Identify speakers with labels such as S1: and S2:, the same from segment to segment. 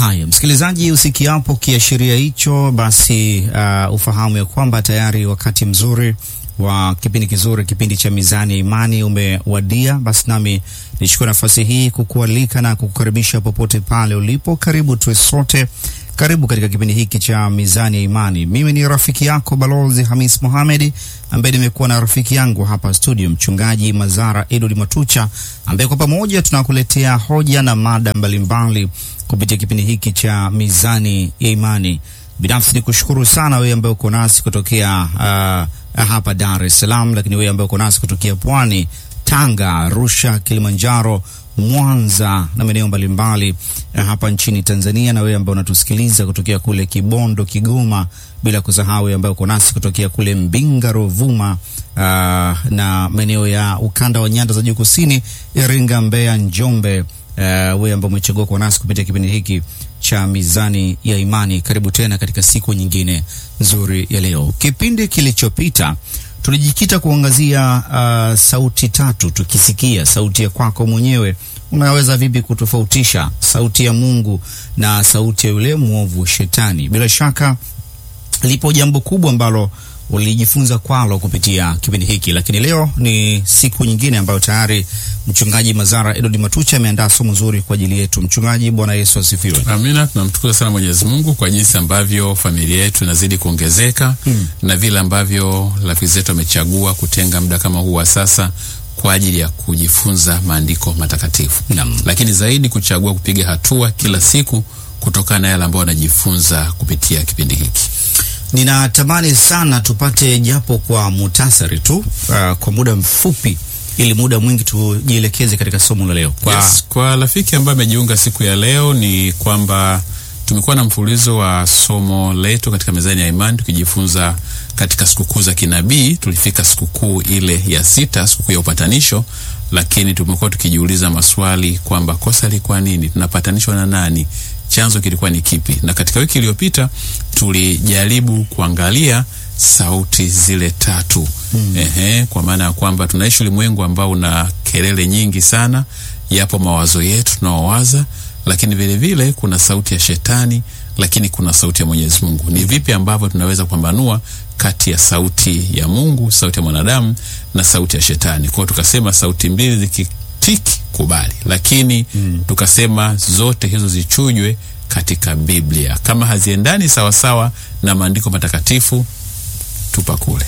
S1: Haya, msikilizaji, usikiapo kiashiria hicho, basi ufahamu ya kwamba tayari wakati mzuri wa kipindi kizuri, kipindi cha Mizani ya Imani umewadia. Basi nami nichukue nafasi hii kukualika na kukukaribisha popote pale ulipo. Karibu tuwe sote, karibu katika kipindi hiki cha Mizani ya Imani. Mimi ni rafiki yako Balozi Hamis Mohamed, ambaye nimekuwa na rafiki yangu hapa studio, Mchungaji Mazara Edward Matucha, ambaye kwa pamoja tunakuletea hoja na mada mbalimbali kupitia kipindi hiki cha Mizani ya Imani. Binafsi nikushukuru sana wewe ambaye uko nasi kutokea hapa Dar es Salaam, lakini wewe ambaye uko nasi kutokea Pwani, Tanga, Arusha, Kilimanjaro, Mwanza na maeneo mbalimbali hapa nchini Tanzania, na wewe ambaye unatusikiliza kutokea kule Kibondo, Kigoma, bila kusahau wewe ambaye uko nasi kutokea kule Mbinga, Ruvuma na maeneo ya ukanda wa nyanda za juu kusini, Iringa, Mbeya, Njombe. Wewe ambao umechagua kwa nasi kupitia kipindi hiki cha Mizani ya Imani, karibu tena katika siku nyingine nzuri ya leo. Kipindi kilichopita tulijikita kuangazia sauti tatu. Tukisikia sauti ya kwako mwenyewe, unaweza vipi kutofautisha sauti ya Mungu na sauti ya yule mwovu Shetani? Bila shaka lipo jambo kubwa ambalo ulijifunza kwalo kupitia kipindi hiki, lakini leo ni siku nyingine ambayo tayari Mchungaji Mazara Edward Matucha ameandaa somo zuri kwa ajili yetu. Mchungaji, Bwana Yesu asifiwe.
S2: Amina. Tunamtukuza sana Mwenyezi Mungu kwa jinsi ambavyo familia yetu inazidi kuongezeka na vile ambavyo rafiki zetu wamechagua kutenga muda kama huu wa sasa kwa ajili ya kujifunza maandiko matakatifu. Lakini zaidi kuchagua kupiga hatua kila siku kutokana na yale ambayo wanajifunza kupitia kipindi hiki.
S1: Ninatamani sana tupate japo kwa muhtasari tu kwa muda mfupi, ili muda mwingi tujielekeze katika somo la leo.
S2: Kwa rafiki ambaye amejiunga siku ya leo, ni kwamba tumekuwa na mfululizo wa somo letu katika Mizani ya Imani tukijifunza katika sikukuu za kinabii. Tulifika sikukuu ile ya 6, sikukuu ya upatanisho, lakini tumekuwa tukijiuliza maswali kwamba kosa lilikuwa nini, tunapatanishwa na nani, chanzo kilikuwa ni kipi? Na katika wiki iliyopita tulijaribu kuangalia sauti zile tatu. Kwa maana ya kwamba tunaishi ulimwengu ambao una kelele nyingi sana. Yapo mawazo yetu tunaowaza, lakini vile vile kuna sauti ya Shetani, lakini kuna sauti ya Mwenyezi Mungu. Ni vipi ambavyo tunaweza kupambanua kati ya sauti ya Mungu, sauti ya mwanadamu na sauti ya Shetani? Kwa tukasema sauti mbili zikitiki kubali, lakini tukasema zote hizo zichujwe katika Biblia. Kama haziendani sawa sawa na maandiko matakatifu, tupa kule,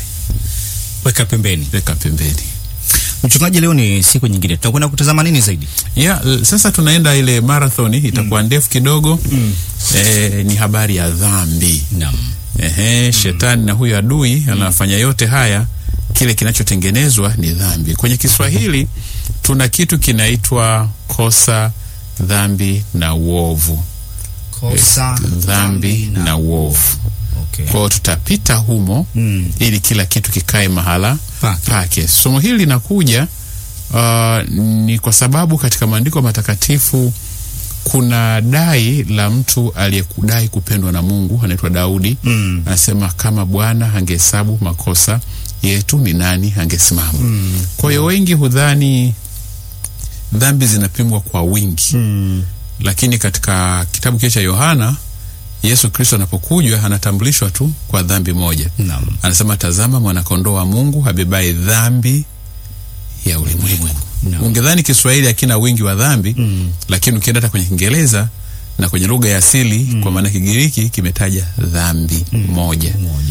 S1: weka pembeni. Mchungaji, leo ni siku nyingine, tutakwenda kutazama nini zaidi?
S2: Sasa tunaenda ile marathoni, itakuwa ndefu kidogo. Ni habari ya dhambi. Shetani na huyo adui anafanya yote haya, kile kinachotengenezwa ni dhambi. Kwenye Kiswahili tuna kitu kinaitwa kosa, dhambi na uovu.
S1: Kosa,
S2: dhambi na uovu. Kwa hiyo tutapita humo ili kila kitu kikae mahala pake. Somo hili linakuja ni kwa sababu katika maandiko matakatifu kuna dai la mtu aliyekudai kupendwa na Mungu, anaitwa Daudi. Anasema kama Bwana angehesabu makosa yetu, ni nani angesimama? Kwa hiyo wengi hudhani dhambi zinapimwa kwa wingi. Lakini katika kitabu kile cha Yohana, Yesu Kristo anapokuja anatambulishwa tu kwa dhambi moja. Anasema tazama mwana-kondoo wa Mungu abebaye dhambi ya ulimwengu. Ungedhani Kiswahili hakina wingi wa dhambi, lakini ukienda hata kwenye Kiingereza na kwenye lugha ya asili kwa maana Kigiriki kimetaja dhambi moja.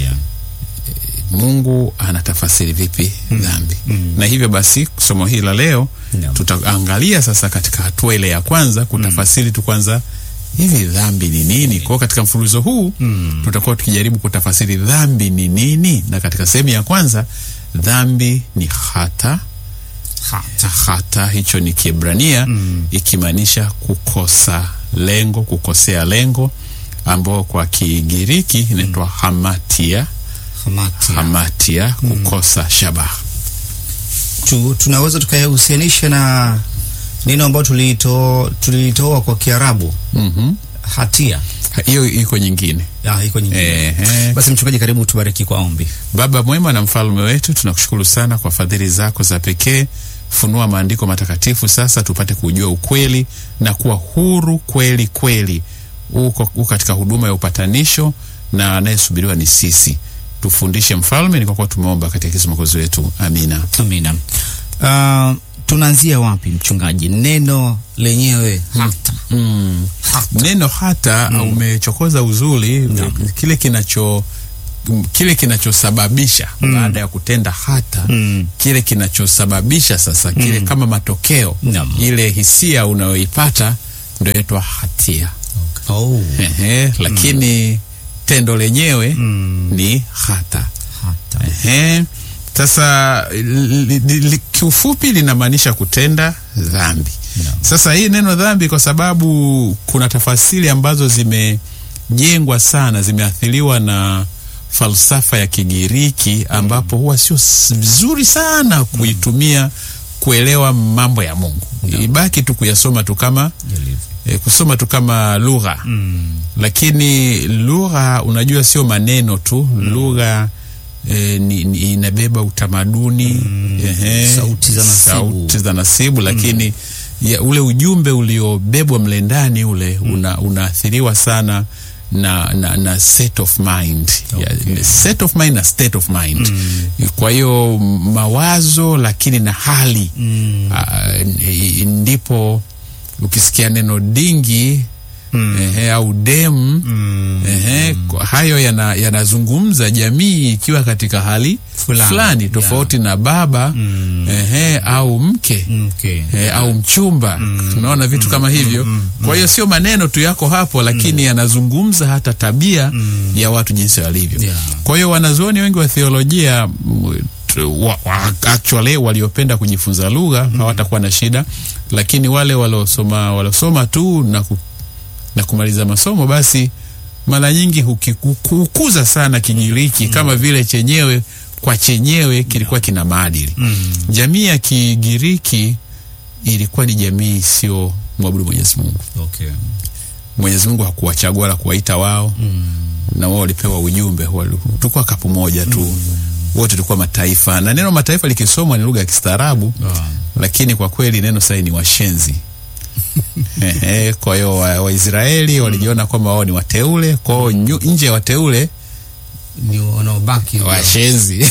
S2: Mungu anatafasiri vipi dhambi? Na hivyo basi somo hili la leo tutaangalia sasa katika hatua ile ya kwanza kutafasiri tu kwanza hivi dhambi ni nini. Kwa katika mfululizo huu tutakuwa tukijaribu kutafasiri dhambi ni nini, na katika sehemu ya kwanza dhambi ni hata hicho ni Kiebrania ikimaanisha kukosa lengo, kukosea lengo, ambao kwa Kigiriki inaitwa hamatia, kukosa shabaha.
S1: Tunaweza tukayahusianisha na neno ambalo tulitoa kwa Kiarabu, hatia.
S2: Hiyo iko nyingine.
S1: Iko nyingine. Basi mchungaji, karibu tubariki kwa ombi.
S2: Baba mwema na mfalme wetu, tunakushukuru sana kwa fadhili zako za pekee. Funua maandiko matakatifu sasa tupate kujua ukweli na kuwa huru kweli kweli uko katika huduma ya upatanisho, na anayesubiriwa ni sisi. Tufundishe Mfalme, ni kwa kuwa tumeomba katika Yesu Mwokozi wetu. Amina.
S1: Amina. Tunaanzia wapi mchungaji? Neno lenyewe hata.
S2: Neno hata umechokoza uzuri. Kile kinachosababisha baada ya kutenda hata, kile kinachosababisha sasa kile kama matokeo, ile hisia unayoipata ndio inaitwa hatia. Lakini tendo lenyewe ni hata. Sasa kiufupi linamaanisha kutenda dhambi. Sasa hii neno dhambi, kwa sababu kuna tafasiri ambazo zimejengwa sana, zimeathiriwa na falsafa ya Kigiriki, ambapo huwa sio vizuri sana kuitumia kuelewa mambo ya Mungu. Ibaki tu kuyasoma tu kama kusoma tu kama lugha. Lakini lugha, unajua, sio maneno tu. Lugha inabeba utamaduni, sauti za nasibu, lakini ule ujumbe uliobebwa mle ndani ule unaathiriwa sana na set of mind. Set of mind na state of mind. Kwa hiyo mawazo, lakini na hali. Ndipo ukisikia neno dingi au demu, hayo yanazungumza jamii ikiwa katika hali fulani tofauti na baba, au mke, au mchumba. Tunaona vitu kama hivyo. Kwa hiyo sio maneno tu yako hapo, lakini yanazungumza hata tabia ya watu jinsi walivyo. Kwa hiyo wanazuoni wengi wa theolojia actually waliopenda kujifunza lugha hawatakuwa na shida, lakini wale walosoma tu na kumaliza masomo, basi mara nyingi hukuza sana Kigiriki kama vile chenyewe kwa chenyewe kilikuwa kina maadili. Jamii ya Kigiriki ilikuwa ni jamii sio mwabudu Mwenyezi Mungu. Mwenyezi Mungu hakuwachagua wala kuwaita wao, na wao walipewa ujumbe. Tulikuwa kapu moja tu, wote tulikuwa mataifa, na neno mataifa likisomwa ni lugha ya kistaarabu, lakini kwa kweli neno sasa ni washenzi. Kwa hiyo Waisraeli walijiona kwamba wao ni wateule, kwa hiyo nje ya wateule
S1: ni wanaobaki
S2: washenzi.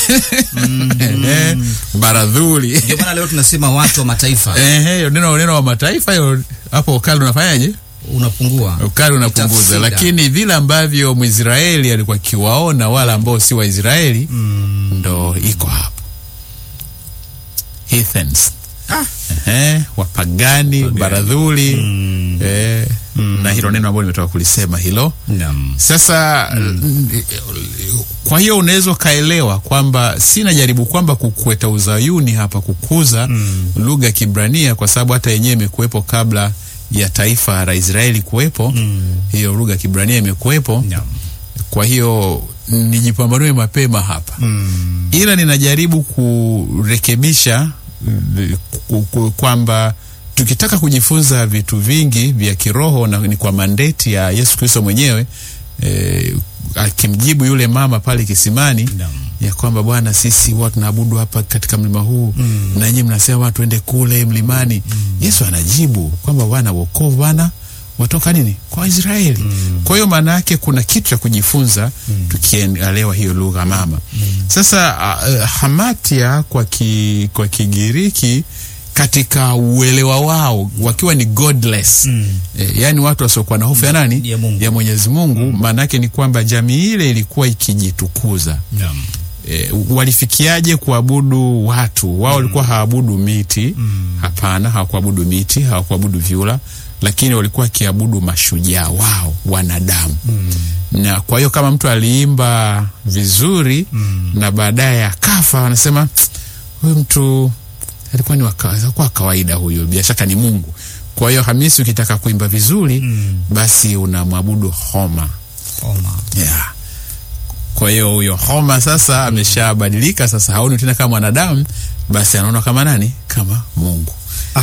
S2: Baradhuli.
S1: Ndio maana leo tunasema watu wa mataifa.
S2: Neno wa mataifa hiyo, hapo ukali unafanyaje?
S1: Unapungua.
S2: Ukali unapunguza. Lakini vile ambavyo Mwisraeli alikuwa kiwaona wala ambao si Waisraeli, ndo iko hapo. Heathens. Wapagani, baradhuli, na hilo neno ambalo nimetoka kulisema hilo. Sasa kwa hiyo unaweza kaelewa kwamba sina jaribu kwamba kukueta uzayuni hapa, kukuza lugha ya Kibrania, kwa sababu hata yenyewe imekuwepo kabla ya taifa la Israeli kuwepo. Hiyo lugha ya Kibrania imekuwepo. Kwa hiyo nijipambanue mapema hapa. Ila ninajaribu kurekebisha kwamba tukitaka kujifunza vitu vingi vya kiroho, na ni kwa mandate ya Yesu Kristo mwenyewe, akimjibu yule mama pale kisimani, ya kwamba Bwana, sisi watu tunaabudu hapa katika mlima huu, na nyinyi mnasema watu tuende kule mlimani. Yesu anajibu kwamba Bwana, wokovu Bwana watoka nini? Kwa Israeli. Kwa hiyo maana yake kuna kitu cha kujifunza tukielewa hiyo lugha mama. Sasa hamatia kwa Kigiriki, katika uelewa wao wakiwa ni godless, yani watu wasiokuwa na hofu ya nani? Ya Mwenyezi Mungu. Maana yake ni kwamba jamii ile ilikuwa ikijitukuza. Walifikiaje kuabudu watu? Wao walikuwa haabudu miti. Hapana, hawakuabudu miti, hawakuabudu vyura, lakini walikuwa kiabudu mashujaa wao, wanadamu. Na kwa hiyo kama mtu aliimba vizuri na baadaye akafa, wanasema huyu mtu alikuwa ni kwa kawaida, huyo bila shaka ni Mungu. Kwa hiyo Hamisi, ukitaka kuimba vizuri, basi unamwabudu Homa. Kwa hiyo huyo Homa sasa ameshabadilika, sasa haoni tena kama mwanadamu, basi anaona kama nani? Kama Mungu.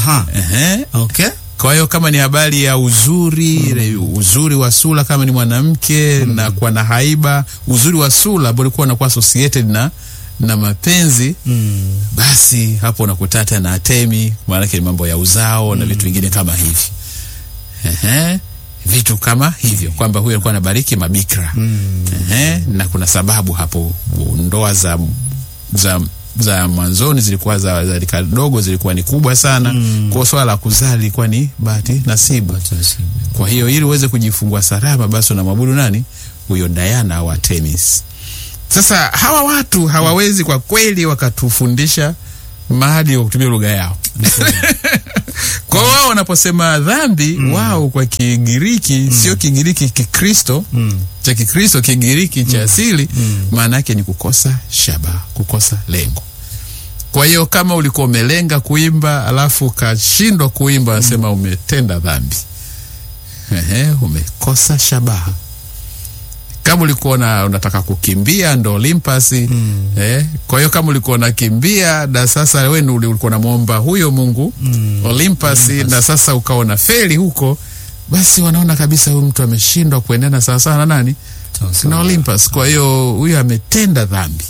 S2: Kwa hiyo kama ni habari ya uzuri wa sura, kama ni mwanamke na kuwa na haiba, uzuri wa sura ambao ulikuwa unakuwa associated na mapenzi, basi hapo unakutata na Atemi, maana yake mambo ya uzao na vitu vingine kama hivi. vitu kama hivyo, kwamba huyo alikuwa anabariki mabikira. Na kuna sababu hapo, ndoa za mwanzoni zilikuwa za rika dogo, zilikuwa ni kubwa sana. Kwa swala la kuzaa lilikuwa ni bahati nasibu. Kwa hiyo ili uweze kujifungua salama, basi unamwabudu nani? Huyo Diana wa Artemis. Sasa hawa watu hawawezi kwa kweli wakatufundisha maadili kwa kutumia lugha yao. Kwa wao wanaposema dhambi, wao kwa Kigiriki, sio Kigiriki Kikristo, cha Kikristo, Kigiriki cha asili, maana yake ni kukosa shabaha, kukosa lengo. Kwa hiyo kama ulikuwa umelenga kuimba alafu kashindwa kuimba, nasema umetenda dhambi. Umekosa shabaha. Kama ulikuwa unataka kukimbia, ndo Olympus. Kwa hiyo kama ulikuwa unakimbia na sasa wewe ulikuwa unamuomba huyo Mungu Olympus, na sasa ukaona feli huko, basi wanaona kabisa huyu mtu ameshindwa kuendana sawa sawa na nani? Na Olympus. Kwa hiyo huyo ametenda dhambi.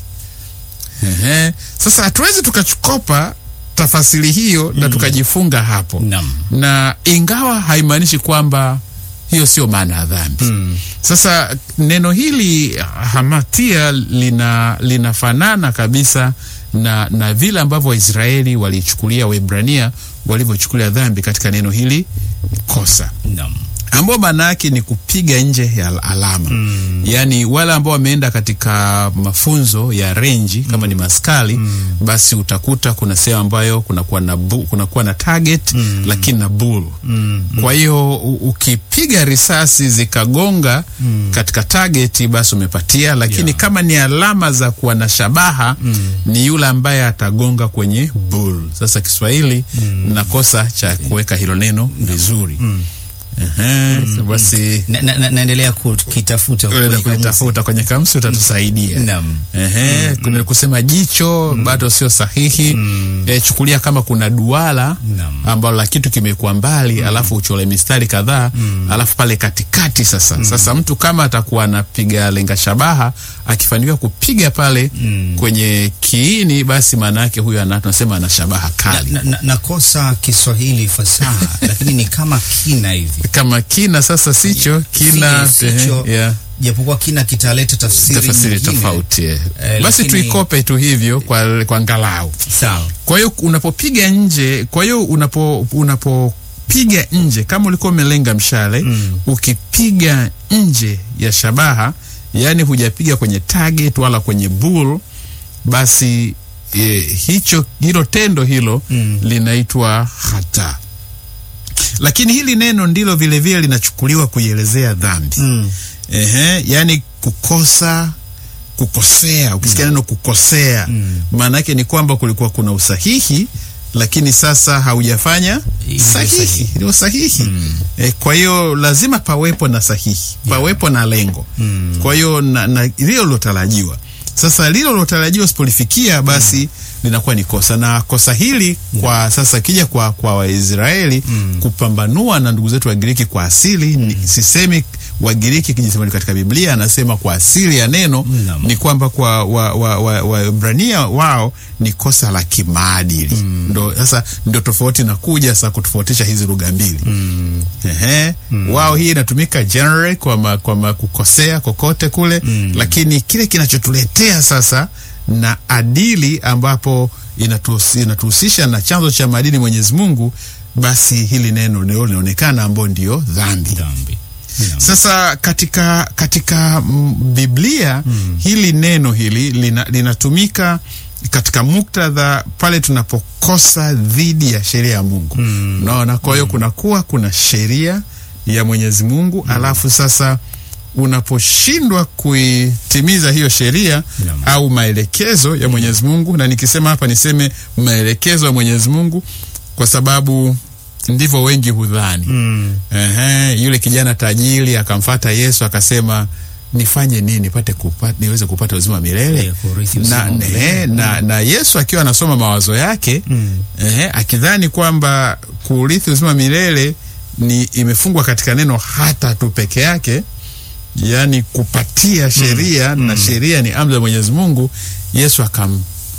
S2: Sasa hatuwezi tukachukopa tafasiri hiyo na tukajifunga hapo. Na ingawa haimaanishi kwamba hiyo sio maana ya dhambi. Sasa neno hili hamatia linafanana kabisa na vile ambavyo Waisraeli walichukulia Waebrania walivyochukulia dhambi katika neno hili kosa. Ambao maana yake ni kupiga nje ya alama. Yaani wale ambao wameenda katika mafunzo ya renji kama ni maskali, basi utakuta kuna sehemu ambayo kunakuwa na target, lakini na bull. Kwa hiyo ukipiga risasi zikagonga katika target, basi umepatia, lakini kama ni alama za kuwa na shabaha, ni yule ambaye atagonga kwenye bull. Sasa Kiswahili nakosa cha kuweka hilo neno vizuri. Basi
S1: naendelea kutafuta
S2: kwenye kamusi, utatusaidia. Kuna kusema jicho bado sio sahihi. Chukulia kama kuna duara ambalo la kitu kimekuwa mbali, alafu uchole mistari kadhaa, alafu pale katikati sasa mtu kama atakuwa anapiga lenga shabaha, akifanikiwa kupiga pale kwenye kiini, basi maana yake huyo tunasema ana shabaha kali.
S1: Nakosa Kiswahili fasaha lakini ni kama kina hivi.
S2: Kama kina sasa sicho kina,
S1: japokuwa kina kitaleta tafsiri
S2: tofauti. Basi tuikope tu hivyo kwa ngalau.
S1: Sawa.
S2: Kwa hiyo unapopiga nje, unapopiga nje, kama ulikuwa umelenga mshale, ukipiga nje ya shabaha, yani hujapiga kwenye target wala kwenye bull, basi hilo tendo hilo linaitwa hata. Lakini hili neno ndilo vile vile linachukuliwa kuielezea dhambi. Yani kukosea. Ukisikia neno kukosea, maana yake ni kwamba kulikuwa kuna usahihi, lakini sasa haujafanya sahihi. Ndio sahihi. Kwa hiyo lazima pawepo na sahihi, pawepo na lengo. Kwa hiyo na lilo lotarajiwa. Sasa lilo lotarajiwa sipolifikia, basi linakuwa ni kosa. Na kosa hili kwa sasa kija kwa Waisraeli kupambanua na ndugu zetu wa Giriki kwa asili, sisemi wa Giriki kijisema katika Biblia, anasema kwa asili ya neno ni kwamba kwa Waebrania wao ni kosa la kimaadili. Ndio tofauti na kuja sasa kutofautisha hizi lugha mbili. Wao hii inatumika generally kwa kukosea kokote kule, lakini kile kinachotuletea sasa na adili ambapo inatuhusisha na chanzo cha maadili Mwenyezi Mungu, basi hili neno ndio linaonekana ambao ndio dhambi. Sasa katika Biblia hili neno hili linatumika katika muktadha pale tunapokosa dhidi ya sheria ya Mungu. Unaona, kwa hiyo kuna sheria ya Mwenyezi Mungu, alafu sasa unaposhindwa kuitimiza hiyo sheria au maelekezo ya Mwenyezi Mungu, na nikisema hapa niseme maelekezo ya Mwenyezi Mungu kwa sababu ndivyo wengi hudhani. Yule kijana tajiri akamfuata Yesu akasema, nifanye nini niweze kupata uzima wa milele? Na Yesu akiwa anasoma mawazo yake, akidhani kwamba kurithi uzima wa milele ni imefungwa katika neno hata tu peke yake, yani kupatia sheria, na sheria ni amri ya Mwenyezi Mungu. Yesu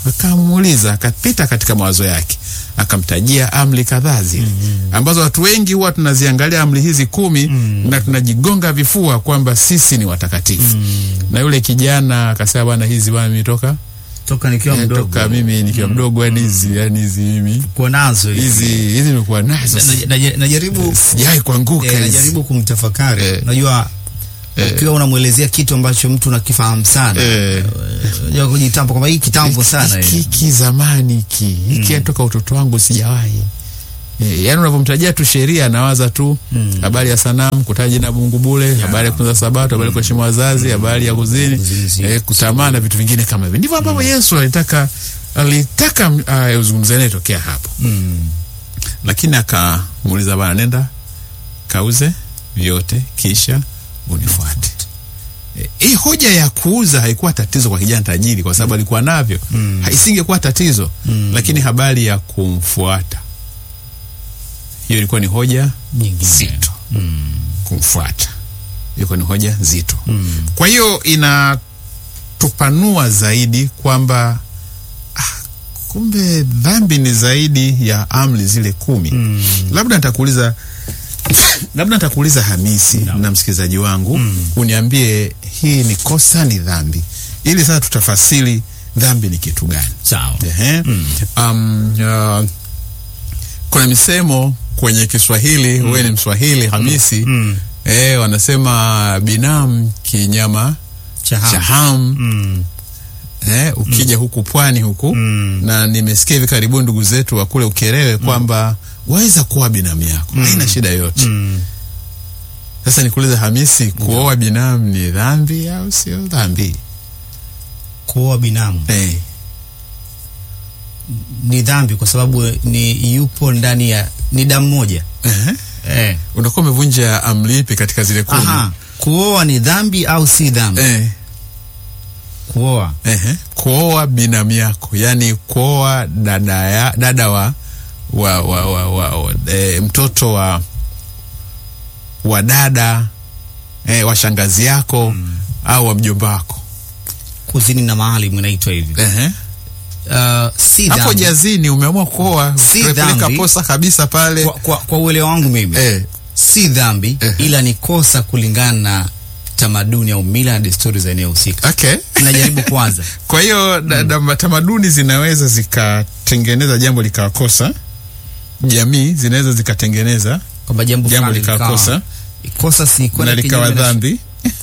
S2: Akamuuliza, akapita katika mawazo yake, akamtajia amri kadhaa zile ambazo watu wengi huwa tunaziangalia amri hizi 10 na tunajigonga vifua kwamba sisi ni watakatifu. Na yule kijana akasema, bwana, hizi bwana mimi toka
S1: nikiwa mdogo.
S2: Toka mimi nikiwa mdogo, yani hizi mimi
S1: kwa nazo
S2: hizi nimekuwa nazo.
S1: Najaribu
S2: sijai kuanguka.
S1: Najaribu kumtafakari. Unajua ukiwa unamuelezea kitu ambacho mtu unakifahamu sana, unajua kujitampa kwamba hii kitambo sana
S2: hiki zamani hiki toka utoto wangu sijawahi. Yaani unapomtajia tu sheria anawaza tu habari ya sanamu, kutaja jina Mungu bure, habari ya kutunza sabato, habari ya kuheshimu wazazi, habari ya kuzini, kutamana vitu vingine kama hivi. Ndivyo ambavyo Yesu alitaka uzungumze naye tokea hapo. Lakini akamuuliza, bwana, nenda kauze vyote kisha unifuate. Hii hoja ya kuuza haikuwa tatizo kwa kijana tajiri kwa sababu alikuwa navyo. Isingekuwa tatizo. Lakini habari ya kumfuata, hiyo ilikuwa ni hoja nzito. Kumfuata ilikuwa ni hoja nzito. Kwa hiyo inatupanua zaidi kwamba kumbe dhambi ni zaidi ya amri zile 10. Labda nitakuuliza Hamisi na msikilizaji wangu, uniambie hii ni kosa, ni dhambi, ili sasa tutafasiri dhambi ni kitu gani.
S1: Sawa.
S2: Kuna misemo kwenye Kiswahili, wewe ni Mswahili Hamisi, wanasema binamu kinyama cha hamu. Ukija huku pwani huku, na nimesikia hivi karibuni ndugu zetu wa kule Ukerewe kwamba waweza kuwa binamu yako, haina shida yote. Sasa nikuuliza Hamisi, kuoa binamu ni dhambi au sio dhambi?
S1: Kuoa binamu ni dhambi kwa sababu ni yupo ndani ya ni damu moja.
S2: Unakuwa umevunja amri ipi katika zile 10?
S1: Kuoa ni dhambi au si dhambi? Kuoa.
S2: Kuoa binamu yako, yani kuoa dada wa mtoto wa dada wa shangazi yako au wa mjomba wako. Kuzini na mahali mnaitwa hivi. Si dhambi. Hapo jazini umeamua kuoa, kupeleka posa kabisa pale.
S1: Kwa uelewa wangu mimi, si dhambi, ila ni kosa kulingana na tamaduni au mila na desturi za eneo husika.
S2: Okay.
S1: Najaribu kwanza.
S2: Kwa hiyo tamaduni zinaweza zikatengeneza jambo likakosa. Jamii zinaweza zikatengeneza
S1: kwamba jambo
S2: likakosa.
S1: Kosa si
S2: kwenda likawa dhambi.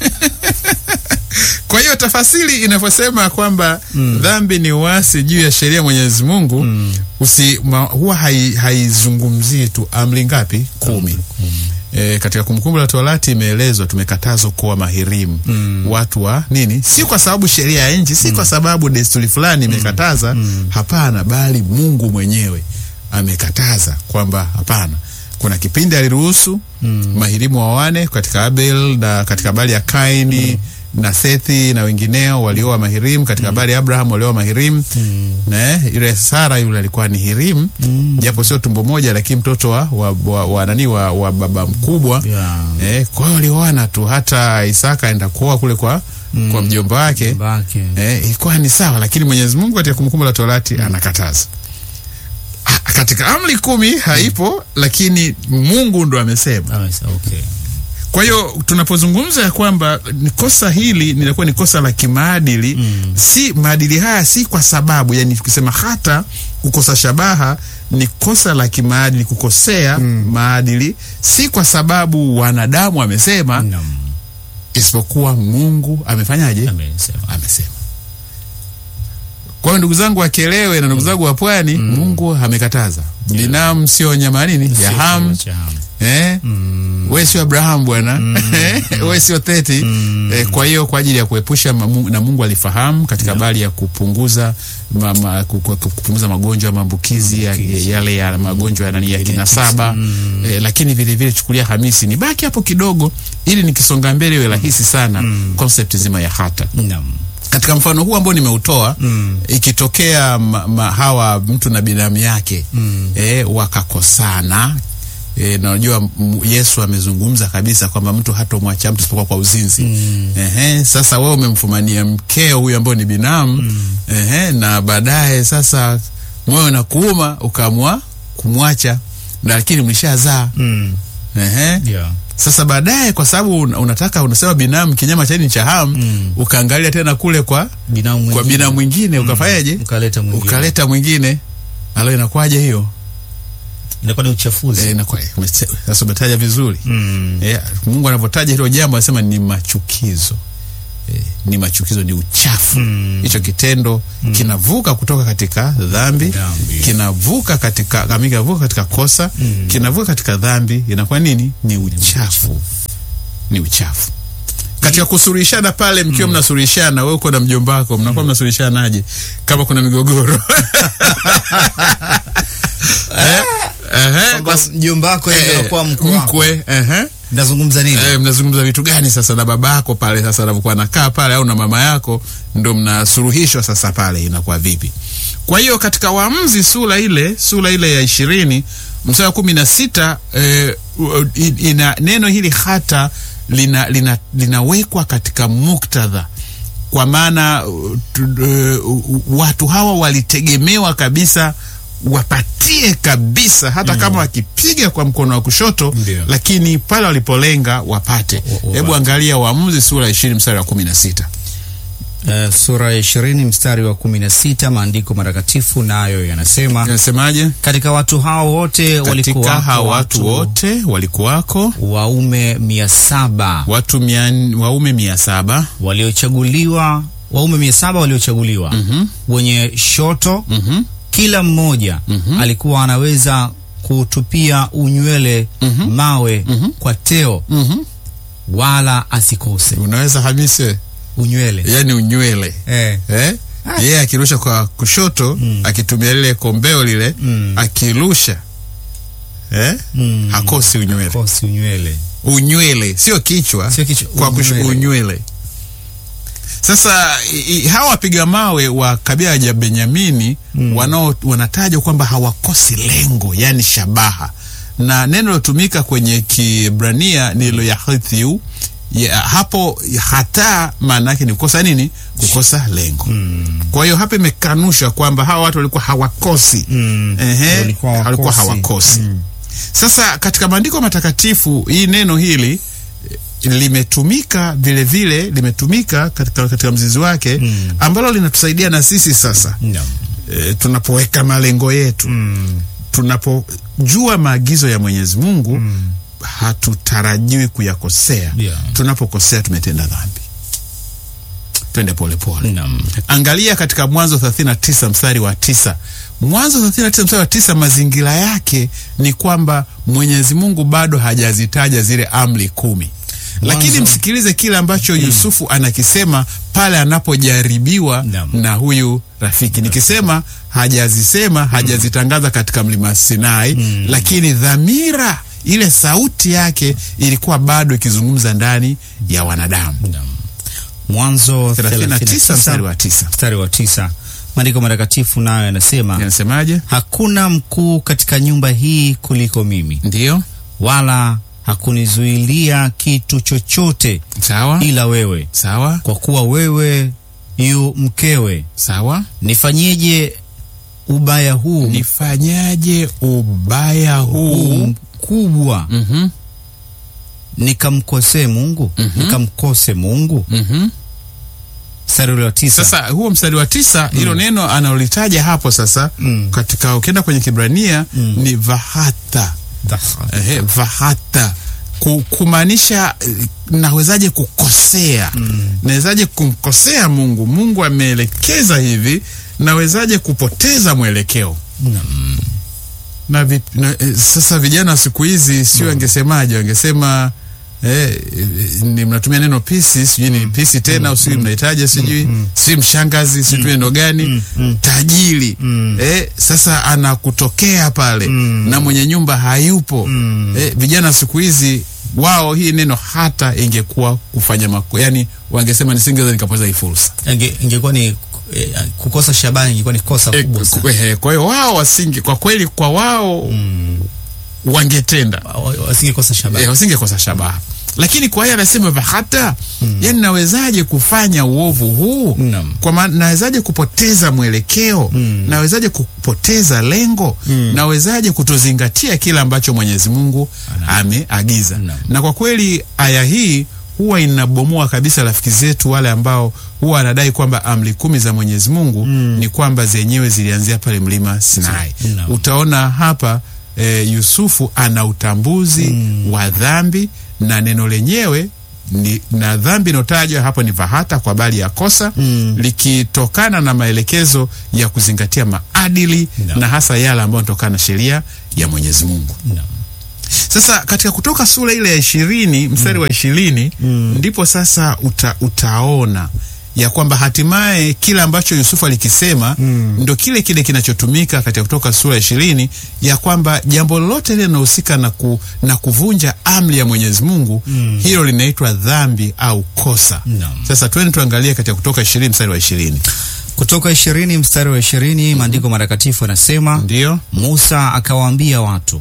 S2: Kwa hiyo tafasiri inavyosema kwamba dhambi ni uasi juu ya sheria Mwenyezi Mungu, huwa haizungumzii tu amri ngapi? 10. Katika Kumbukumbu la Torati imeelezwa tumekatazwa kuwa mahirimu. Watu wa nini? Si kwa sababu sheria ya nchi, si kwa sababu desturi fulani imekataza. Hapana, bali Mungu mwenyewe amekataza kwamba hapana. Kuna kipindi aliruhusu mahirimu wawane katika Abel, na katika habari ya Kaini na Sethi na wengineo walioa mahirimu. Katika habari ya Abraham walioa mahirimu. Yule Sara yule alikuwa ni hirimu, japo sio tumbo moja, lakini mtoto wa baba mkubwa. Kwa hiyo walioana tu. Hata Isaka aenda kuoa kule kwa mjomba wake. Ilikuwa ni sawa, lakini Mwenyezi Mungu katika Kumbukumbu la Torati anakataza. Katika amri 10 haipo, lakini Mungu ndo amesema. Kwa hiyo tunapozungumza ya kwamba ni kosa hili linakuwa ni kosa la kimaadili, si maadili haya, si kwa sababu, yani tukisema hata kukosa shabaha ni kosa la kimaadili, kukosea maadili, si kwa sababu wanadamu wamesema, isipokuwa Mungu amefanyaje? Amesema. Kwa hiyo ndugu zangu wa Kelewe na ndugu zangu wa Pwani, Mungu amekataza. Binamu sio nyama nini? Ya hamu. Wewe sio Abraham bwana. Wewe sio Theti. Kwa hiyo kwa ajili ya kuepusha na Mungu alifahamu katika habari ya kupunguza magonjwa ya maambukizi yale ya magonjwa ya kinasaba. Lakini vile vile chukulia Hamisi, ni baki hapo kidogo ili nikisonga mbele iwe rahisi sana concept zima ya hata. Katika mfano huu ambao nimeutoa, ikitokea hawa mtu na binamu yake wakakosana, na unajua Yesu amezungumza kabisa kwamba mtu hatomwacha mtu isipokuwa kwa uzinzi. Sasa wewe umemfumania mkeo huyu ambaye ni binamu, na baadaye sasa moyo unakuuma ukaamua kumwacha, lakini mlishazaa.
S1: Yeah.
S2: Sasa baadaye kwa sababu unasema binamu kinyama cha nini cha hamu, ukaangalia tena kule kwa binamu mwingine, ukafanyaje? Ukaleta mwingine. Alo, inakuwaje hiyo?
S1: Inakuwa ni uchafuzi.
S2: Sasa umetaja vizuri. Mungu anapotaja hilo jambo anasema ni machukizo. Ni machukizo, ni uchafu. Hicho kitendo kinavuka kutoka katika dhambi, kinavuka katika kosa, kinavuka katika dhambi, inakuwa nini? Ni uchafu. Ni uchafu. Katika kusurishana pale, mkiwa mnasurishana, wewe uko na mjomba wako, mnakuwa mnasurishanaje kama kuna migogoro?
S1: Mjomba wako anakuwa mkwe. Mnazungumza nini?
S2: Mnazungumza vitu gani sasa na babako pale sasa anapokuwa anakaa pale, au na mama yako, ndo mnasuluhishwa sasa pale, inakuwa vipi? Kwa hiyo katika Waamuzi sura ile ya 20 mstari wa 16 ina neno hili hata linawekwa katika muktadha, kwa maana watu hawa walitegemewa kabisa wapatie kabisa, hata kama wakipiga kwa mkono wa kushoto, lakini pale walipolenga wapate. Hebu angalia Waamuzi sura 20 mstari wa 16.
S1: Sura ya 20 mstari wa 16, maandiko matakatifu nayo yanasemaje? Katika watu hao wote walikuwako waume 700.
S2: Waume 700
S1: waliochaguliwa, wenye shoto. Kila mmoja alikuwa anaweza kutupia unywele mawe kwa teo, wala asikose.
S2: Unaweza Hamise
S1: unywele,
S2: yani unywele yeye akirusha kwa kushoto, akitumia lile kombeo lile, akirusha hakosi unywele. Unywele sio kichwa, kwa unywele. Sasa hawa wapiga mawe wa kabila ya Benyamini wanataja kwamba hawakosi lengo, yani shabaha, na neno lotumika kwenye Kiebrania ni lo yahthiu. Hapo hata maana yake ni kukosa nini? Kukosa lengo. Kwa hiyo hapa imekanusha kwamba hawa watu walikuwa hawakosi. Walikuwa hawakosi. Sasa katika maandiko matakatifu hii neno hili limetumika limetumika katika mzizi wake, ambalo linatusaidia na sisi sasa. Tunapoweka malengo yetu, tunapojua maagizo ya Mwenyezi Mungu, hatutarajiwi kuyakosea. Tunapokosea tumetenda dhambi. Twende pole. Angalia katika Mwanzo 39 mstari wa 9. Mwanzo 39 mstari wa 9, mazingira yake ni kwamba Mwenyezi Mungu bado hajazitaja zile amri 10. Lakini msikilize kile ambacho Yusufu anakisema pale anapojaribiwa na huyu rafiki. Nikisema hajazitangaza katika mlima Sinai, lakini dhamira, ile sauti yake ilikuwa bado ikizungumza ndani ya wanadamu.
S1: Mwanzo
S2: 39 mstari wa 9.
S1: Maandiko matakatifu nayo
S2: yanasemaje?
S1: Hakuna mkuu katika nyumba hii kuliko mimi.
S2: Ndio.
S1: Wala hakunizuilia kitu chochote.
S2: Sawa.
S1: Ila wewe.
S2: Sawa.
S1: Kwa kuwa wewe yu mkewe.
S2: Sawa.
S1: Nifanyeje ubaya huu kubwa? Nikamkose Mungu? Nikamkose Mungu? Mstari wa 9. Sasa
S2: huo mstari wa 9, hilo neno analolitaja hapo sasa, katika ukienda kwenye Kibrania ni vahata. Vahata kumaanisha nawezaje kukosea? Nawezaje kumkosea Mungu? Mungu ameelekeza hivi, nawezaje kupoteza mwelekeo? Sasa vijana siku hizi sio wangesemaje? Wangesema ni mnatumia neno pisi, sijui ni pisi tena, usi mnahitaji sijui si mshangazi, sijui neno gani, tajiri. Sasa anakutokea pale na mwenye nyumba hayupo. Vijana siku hizi wao hii neno hata ingekuwa kufanya yani wangesema nisingeweza nikapoteza hii fursa.
S1: Ingekuwa ni kukosa shabani, ingekuwa ni kosa kubwa sana.
S2: Kwa hiyo wao wasingi, kwa kweli kwa wao wangetenda,
S1: wasingekosa shabaha.
S2: Wasingekosa shabaha. Lakini kwa hiyo anasema hata yani nawezaje kufanya uovu huu? Kwa maana nawezaje kupoteza mwelekeo? Nawezaje kupoteza lengo? Nawezaje kutozingatia kila ambacho Mwenyezi Mungu ameagiza? Na kwa kweli aya hii huwa inabomoa kabisa rafiki zetu wale ambao huwa wanadai kwamba amri 10 za Mwenyezi Mungu ni kwamba zenyewe zilianzia pale mlima Sinai. Utaona hapa Yusufu ana utambuzi wa dhambi, na neno lenyewe na dhambi inotajwa hapo ni vahata kwa bali ya kosa, likitokana na maelekezo ya kuzingatia maadili na hasa yale ambayo yanatokana na sheria ya Mwenyezi Mungu. Sasa katika Kutoka sura ile ya 20 mstari wa 20 ndipo sasa utaona ya kwamba hatimaye kila ambacho Yusufu alikisema ndo kile kinachotumika katika Kutoka sura ya 20, ya kwamba jambo lolote lile linahusika na kuvunja amri ya Mwenyezi Mungu, hilo linaitwa dhambi au kosa. Sasa twende tuangalie katika Kutoka 20 mstari wa 20.
S1: Kutoka 20 mstari wa 20, maandiko matakatifu yanasema, ndio Musa akawaambia watu,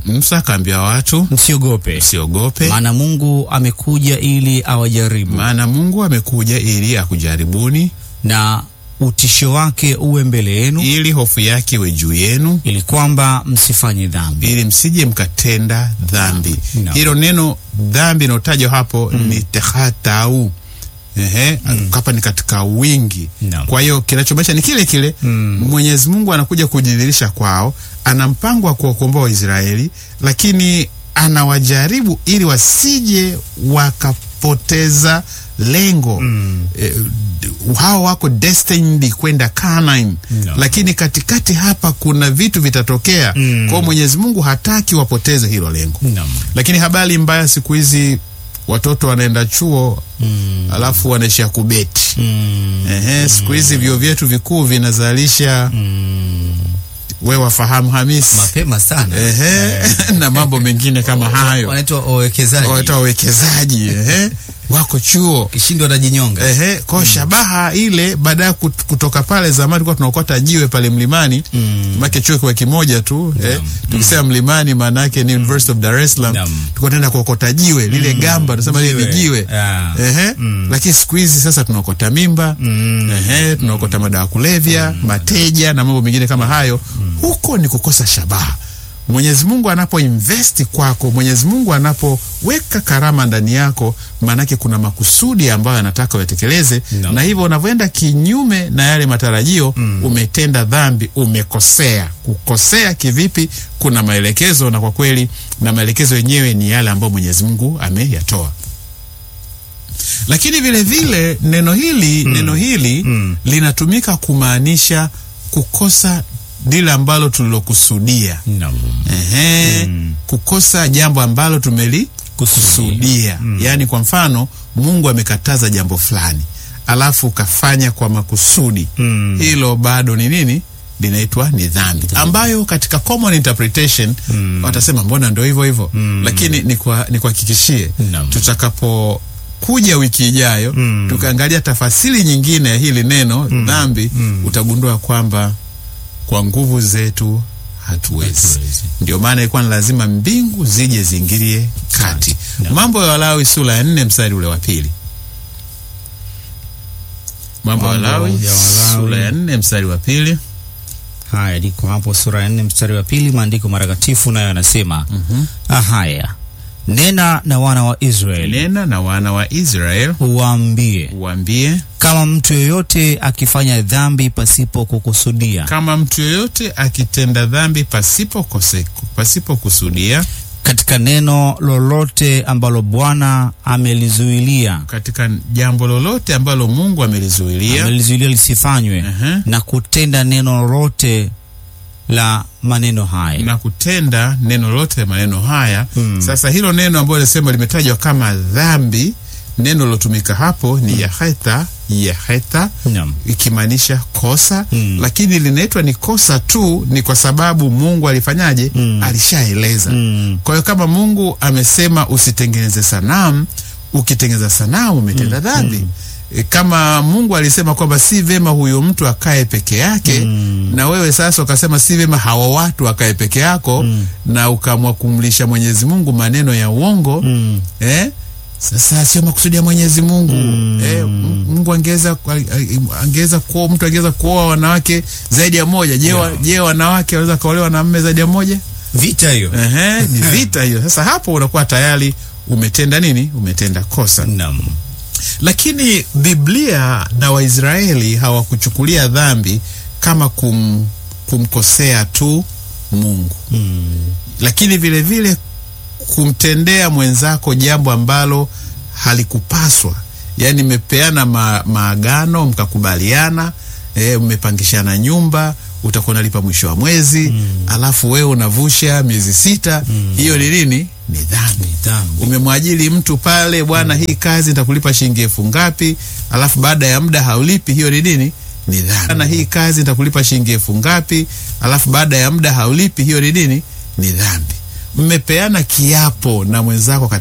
S1: msiogope, maana Mungu amekuja ili awajaribu.
S2: Akujaribuni,
S1: na utisho wake uwe mbele yenu,
S2: ili hofu yake iwe juu yenu,
S1: ili kwamba msifanye dhambi,
S2: ili msije mkatenda dhambi. Hilo neno dhambi inayotajwa hapo ni tehatau. Hapa ni katika wingi. Kwa hiyo kinachomaanisha ni kile kile. Mwenyezi Mungu anakuja kujidhihirisha kwao, ana mpango wa kuwakomboa Waisraeli, lakini anawajaribu ili wasije wakapoteza lengo. Hao wako destined kwenda Canaan, lakini katikati hapa kuna vitu vitatokea. Kwa Mwenyezi Mungu hataki wapoteze hilo lengo. Lakini habari mbaya siku hizi, watoto wanaenda chuo alafu wanaishia kubeti. Siku hizi vyuo vyetu vikuu vinazalisha wewe wafahamu Hamisi
S1: mapema sana
S2: na mambo mengine kama hayo,
S1: wanaitwa wawekezaji.
S2: Wako chuo
S1: kishindo wanajinyonga.
S2: Kwa shabaha ile, baada ya kutoka pale zamani kwa tunaokota jiwe pale mlimani, make chuo kwa kimoja tu. Tukisema mlimani maana yake ni University of Dar es Salaam. Tuko tena kuokota jiwe lile gamba, tunasema lile ni jiwe. Lakini siku hizi sasa tunaokota mimba, tunaokota madawa kulevya, mateja na mambo mengine kama hayo. Huko ni kukosa shabaha. Mwenyezi Mungu anapoinvesti kwako, Mwenyezi Mungu anapoweka karama ndani yako, maanake kuna makusudi ambayo anataka uyatekeleze. Na hivyo unavyoenda kinyume na yale matarajio, umetenda dhambi, umekosea. Kukosea kivipi? Kuna maelekezo, na kwa kweli na maelekezo yenyewe ni yale ambayo Mwenyezi Mungu ameyatoa. Lakini vile vile neno hili linatumika kumaanisha kukosa dile ambalo tulilokusudia. Kukosa jambo ambalo tumelikusudia. Yaani kwa mfano, Mungu amekataza jambo fulani, alafu ukafanya kwa makusudi. Hilo bado ni nini? Linaitwa ni dhambi, ambayo katika common interpretation watasema mbona ndio hivyo hivyo. Lakini nikuhakikishie, tutakapo kuja wiki ijayo tukaangalia tafasiri nyingine ya hili neno dhambi, utagundua kwamba kwa nguvu zetu hatuwezi. Ndio maana ilikuwa ni lazima mbingu zije zingilie kati. Mambo ya Walawi sura ya 4 mstari ule wa 2. Mambo ya Walawi sura ya 4 mstari wa 2.
S1: Haya, liko hapo sura ya 4 mstari wa 2. Maandiko matakatifu nayo yanasema, haya, nena na wana wa Israeli, uwaambie, kama mtu yoyote akifanya dhambi pasipo kukusudia,
S2: kama mtu yoyote akitenda dhambi pasipo kusudia,
S1: katika neno lolote ambalo Bwana amelizuilia,
S2: katika jambo lolote ambalo Mungu amelizuilia
S1: lisifanywe, na kutenda neno lolote la maneno haya, Sasa hilo neno ambalo nasema limetajwa kama dhambi, neno lilotumika hapo ni yaheta, ikimaanisha kosa. Lakini linaitwa ni kosa tu ni kwa sababu Mungu alifanyaje? Alishaeleza. Kwa hiyo kama Mungu amesema usitengeneze sanamu, ukitengeneza sanamu umetenda dhambi.
S2: kama Mungu alisema kwamba si vema huyo mtu akae peke yake, na wewe sasa ukasema si vema hawa watu akae peke yako, na ukaamua kumlisha Mwenyezi Mungu maneno ya uongo, sasa sio makusudi ya Mwenyezi Mungu. Mungu angeweza kuoa wanawake zaidi ya moja. Je, wanawake wanaweza kuolewa na mume zaidi ya moja?
S1: Vita hiyo.
S2: Ni vita hiyo. Sasa hapo unakuwa tayari umetenda nini? Umetenda kosa.
S1: Naam.
S2: Lakini Biblia na Waisraeli hawakuchukulia dhambi kama kumkosea tu Mungu. Lakini vile vile kumtendea mwenzako jambo ambalo halikupaswa. Yaani mmepeana maagano, mkakubaliana, mmepangishana nyumba, utakuwa unalipa mwisho wa mwezi, alafu wewe unavusha miezi 6. Hiyo ni nini? Ni dhambi. Umemwajiri mtu pale, bwana, hii kazi nitakulipa shilingi 1000 ngapi, alafu baada ya muda haulipi. Hiyo ni nini? Ni dhambi. Na hii kazi nitakulipa shilingi 1000 ngapi, alafu baada ya muda haulipi. Hiyo ni nini? Ni dhambi. Mmepeana kiapo na mwenzako